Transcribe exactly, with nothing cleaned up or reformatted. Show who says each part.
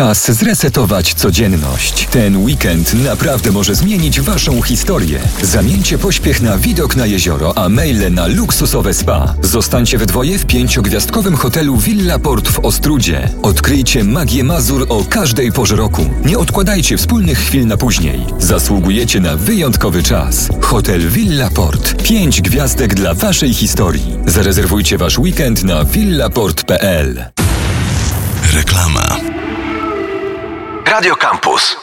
Speaker 1: Czas zresetować codzienność. Ten weekend naprawdę może zmienić Waszą historię. Zamieńcie pośpiech na widok na jezioro, a maile na luksusowe spa. Zostańcie we dwoje w pięciogwiazdkowym hotelu Villa Port w Ostródzie. Odkryjcie magię Mazur o każdej porze roku. Nie odkładajcie wspólnych chwil na później. Zasługujecie na wyjątkowy czas. Hotel Villa Port. Pięć gwiazdek dla Waszej historii. Zarezerwujcie Wasz weekend na villaport kropka p l.
Speaker 2: Reklama. Radio Campus.